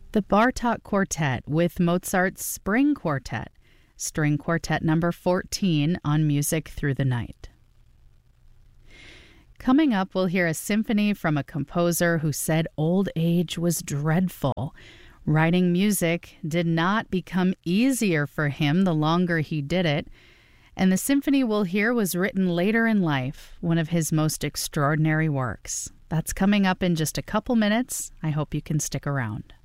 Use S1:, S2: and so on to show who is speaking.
S1: The Bartók Quartet with Mozart's Spring Quartet, String Quartet number 14 on Music Through the Night. Coming up, we'll hear a symphony from a composer who said old age was dreadful. Writing music did not become easier for him the longer he did it, and the symphony we'll hear was written later in life, one of his most extraordinary works. That's coming up in just a couple minutes. I hope you can stick around.